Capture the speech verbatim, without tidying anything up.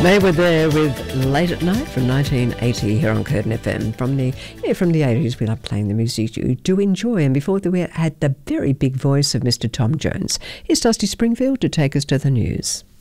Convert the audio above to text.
They were there with Late at Night from nineteen eighty here on Curtin F M. From the yeah, from the eighties, we love playing the music you do enjoy. And before that, we had the very big voice of Mister Tom Jones. Here's Dusty Springfield to take us to the news.